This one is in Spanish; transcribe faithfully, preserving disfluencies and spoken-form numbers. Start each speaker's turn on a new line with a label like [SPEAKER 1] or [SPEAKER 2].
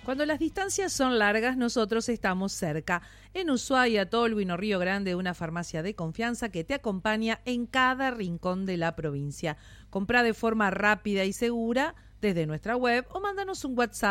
[SPEAKER 1] Cuando las distancias son largas, nosotros estamos cerca. En Ushuaia, Tolwyn, Río Grande, una farmacia de confianza que te acompaña en cada rincón de la provincia. Comprá de forma rápida y segura desde nuestra web o mándanos un WhatsApp